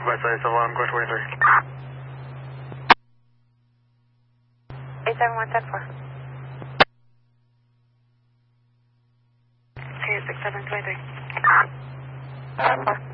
by side, so I'm going 23. 87174. 26723.